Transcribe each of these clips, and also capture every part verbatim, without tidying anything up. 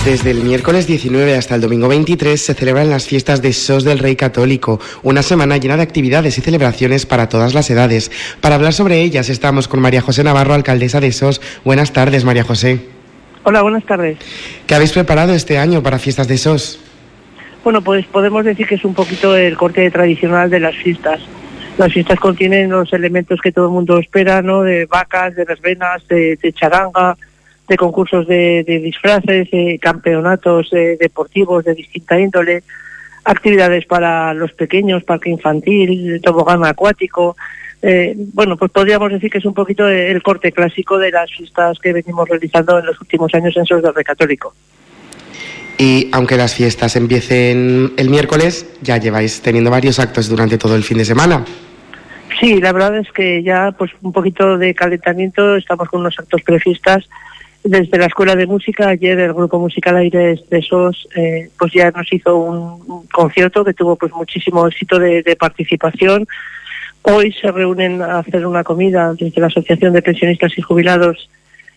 Desde el miércoles diecinueve hasta el domingo veintitrés se celebran las fiestas de Sos del Rey Católico, una semana llena de actividades y celebraciones para todas las edades. Para hablar sobre ellas estamos con María José Navarro, alcaldesa de Sos. Buenas tardes, María José. Hola, buenas tardes. ¿Qué habéis preparado este año para fiestas de Sos? Bueno, pues podemos decir que es un poquito el corte tradicional de las fiestas. Las fiestas contienen los elementos que todo el mundo espera, ¿no? De vacas, de verbenas, de, de charanga, de concursos de, de disfraces, de campeonatos eh, deportivos de distinta índole, actividades para los pequeños, parque infantil, tobogán acuático. Eh, bueno, pues podríamos decir que es un poquito el corte clásico de las fiestas que venimos realizando en los últimos años en Sos del Rey Católico. Y aunque las fiestas empiecen el miércoles, ya lleváis teniendo varios actos durante todo el fin de semana. Sí, la verdad es que ya pues un poquito de calentamiento, estamos con unos actos prefiestas. Desde la Escuela de Música, ayer el Grupo Musical Aires de Sos eh, pues ya nos hizo un, un concierto que tuvo pues muchísimo éxito de, de participación. Hoy se reúnen a hacer una comida desde la Asociación de Pensionistas y Jubilados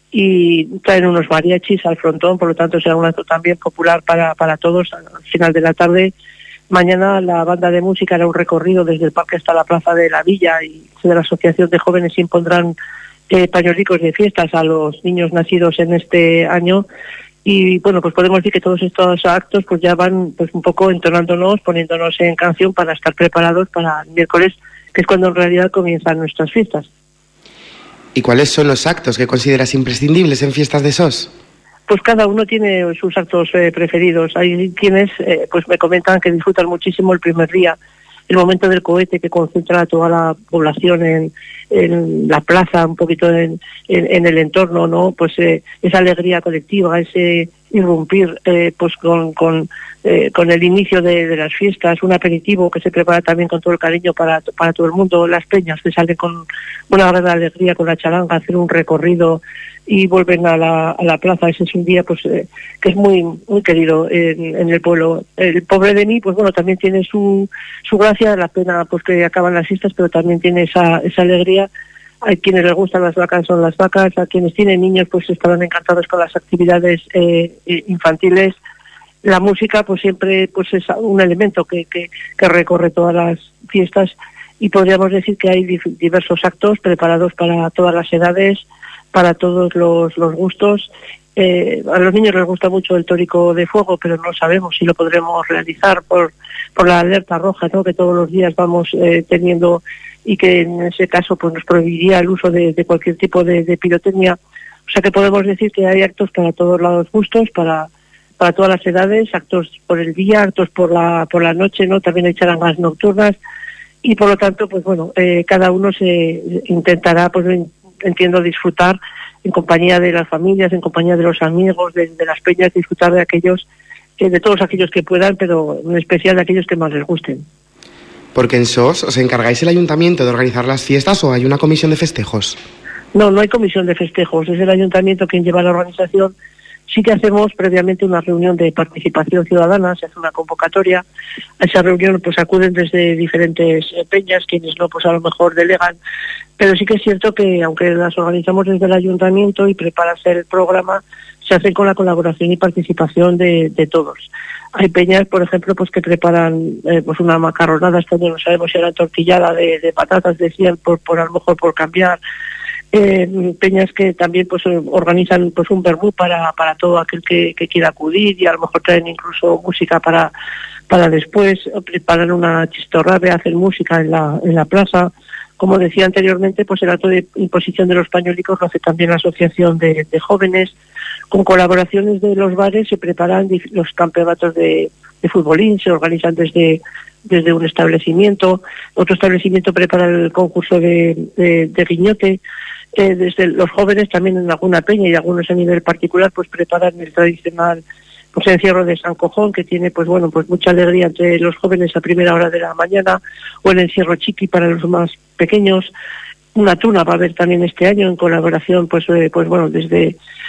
y traen unos mariachis al frontón, por lo tanto será un acto también popular para, para todos al final de la tarde. Mañana la banda de música hará un recorrido desde el parque hasta la plaza de la Villa y de la Asociación de Jóvenes impondrán eh, pañolicos de fiestas a los niños nacidos en este año. Y bueno, pues podemos decir que todos estos actos pues ya van pues un poco entonándonos, poniéndonos en canción para estar preparados para el miércoles, que es cuando en realidad comienzan nuestras fiestas. ¿Y cuáles son los actos que consideras imprescindibles en fiestas de Sos? Pues cada uno tiene sus actos eh, preferidos. Hay quienes eh, pues me comentan que disfrutan muchísimo el primer día, el momento del cohete que concentra a toda la población en, en la plaza, un poquito en, en, en el entorno, ¿no? Pues eh, esa alegría colectiva, ese irrumpir eh, pues con con, eh, con el inicio de, de las fiestas, un aperitivo que se prepara también con todo el cariño para, para todo el mundo, las peñas que salen con una gran alegría con la charanga, hacer un recorrido y vuelven a la, a la plaza. Ese es un día pues eh, que es muy muy querido en, en el pueblo. El pobre de mí, pues bueno, también tiene su su gracia, la pena pues que acaban las fiestas, pero también tiene esa esa alegría. A quienes les gustan las vacas son las vacas, a quienes tienen niños pues estarán encantados con las actividades eh, infantiles. La música pues siempre pues es un elemento que, que, que recorre todas las fiestas y podríamos decir que hay dif- diversos actos preparados para todas las edades, para todos los, los gustos. Eh, a los niños les gusta mucho el tórico de fuego, pero no sabemos si lo podremos realizar por, por la alerta roja, ¿no? Que todos los días vamos eh, teniendo y que en ese caso pues nos prohibiría el uso de, de cualquier tipo de, de pirotecnia. O sea que podemos decir que hay actos para todos los gustos, para para todas las edades, actos por el día, actos por la por la noche, ¿no? También hay charangas nocturnas y por lo tanto pues bueno, eh, cada uno se intentará pues entiendo disfrutar en compañía de las familias, en compañía de los amigos, de, de las peñas, disfrutar de aquellos, eh, de todos aquellos que puedan, pero en especial de aquellos que más les gusten. Porque en Sos, ¿os encargáis el ayuntamiento de organizar las fiestas o hay una comisión de festejos? No, no hay comisión de festejos, es el ayuntamiento quien lleva la organización. Sí que hacemos previamente una reunión de participación ciudadana, se hace una convocatoria. A esa reunión pues acuden desde diferentes eh, peñas, quienes no pues a lo mejor delegan. Pero sí que es cierto que aunque las organizamos desde el ayuntamiento y prepararse el programa, se hace con la colaboración y participación de, de todos. Hay peñas, por ejemplo, pues que preparan eh, pues una macarronada, este año no sabemos si era tortillada de, de patatas, decían, por, por a lo mejor por cambiar. Eh, peñas que también pues organizan pues un vermú para para todo aquel que, que quiera acudir y a lo mejor traen incluso música para para después, preparan una chistorrave, hacen música en la en la plaza. Como decía anteriormente, pues el acto de imposición de los pañolicos lo hace también la Asociación de, de Jóvenes. Con colaboraciones de los bares se preparan los campeonatos de, de futbolín, se organizan desde desde un establecimiento. Otro establecimiento prepara el concurso de, de, de guiñote. Eh, desde los jóvenes también en alguna peña y algunos a nivel particular pues preparan el tradicional pues encierro de San Cojón, que tiene pues bueno pues mucha alegría entre los jóvenes a primera hora de la mañana, o el encierro chiqui para los más pequeños. Una tuna va a haber también este año en colaboración pues eh, pues bueno desde